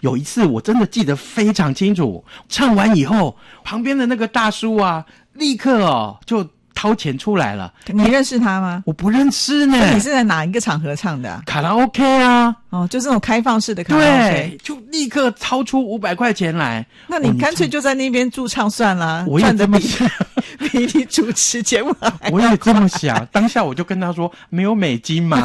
有一次我真的记得非常清楚，唱完以后，旁边的那个大叔啊，立刻就掏钱出来了。 你认识他吗？ 我不认识呢。 你是在哪一个场合唱的啊？ 卡拉 OK 啊。 哦，就是那种开放式的卡拉 OK。 对，就立刻掏出500块钱来。 那你干脆就在那边驻唱算了， 我也这么想。 比你主持节目还我也这么想。当下我就跟他说，没有美金嘛。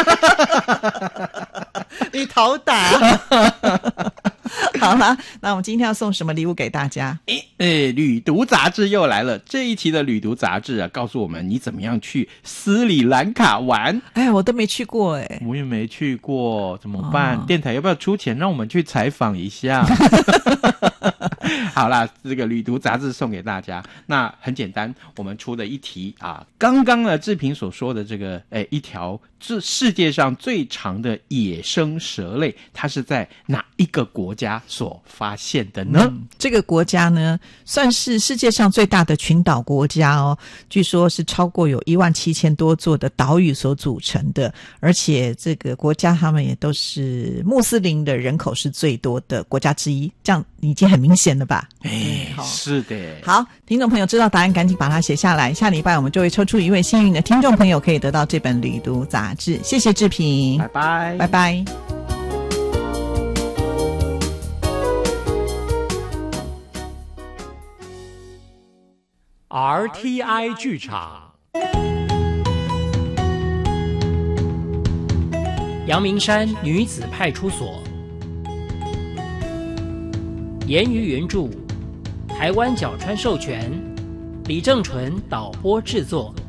你讨打。好了，那我们今天要送什么礼物给大家？ 旅读杂志又来了。这一期的旅读杂志啊，告诉我们你怎么样去斯里兰卡玩。 我都没去过我也没去过，怎么办？电台要不要出钱让我们去采访一下？好啦，这个旅读杂志送给大家。那很简单，我们出的一题啊，刚刚呢志平所说的这个一条世界上最长的野生蛇类，它是在哪一个国家所发现的呢？ 这个国家呢算是世界上最大的群岛国家哦，据说是超过有17000多座的岛屿所组成的，而且这个国家他们也都是穆斯林的人口是最多的国家之一，这样已经很明显了吧？ 是的。 好，听众朋友知道答案赶紧把它写下来，下礼拜我们就会抽出一位幸运的听众朋友，可以得到这本旅读杂志。谢谢志平， 拜拜， 拜拜。 RTI 剧场，阳明山女子派出所，言语原著，台湾角川授权，李正纯导播制作。